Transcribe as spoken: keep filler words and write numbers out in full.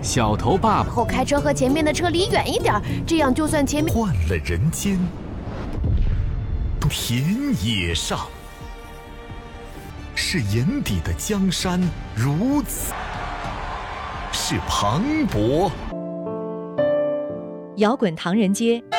小头爸爸后开车和前面的车离远一点，这样就算前面换了人间。田野上，是眼底的江山如此，是磅礴。 摇滚唐人街